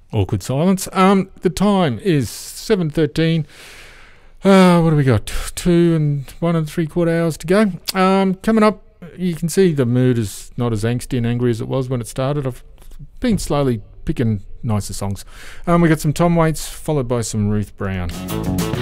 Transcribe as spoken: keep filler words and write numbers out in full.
Awkward silence. Um, the time is seven thirteen. Uh, what do we got? Two and one and three quarter hours to go. Um, coming up, you can see the mood is not as angsty and angry as it was when it started. I've been slowly picking nicer songs. Um, we got some Tom Waits, followed by some Ruth Brown.